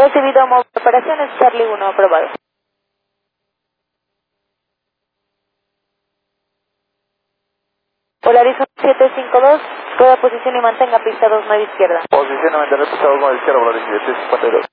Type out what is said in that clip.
Recibido móvil operaciones Charlie 1 aprobado. Polarizo 752, rueda posición y mantenga pista 29 izquierda. Posición y mantener pista 29 izquierda, Polarizo 752.